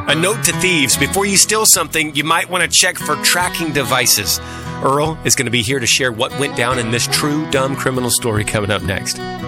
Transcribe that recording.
A note to thieves: before you steal something, you might want to check for tracking devices. Earl is going to be here to share what went down in this true dumb criminal story coming up next.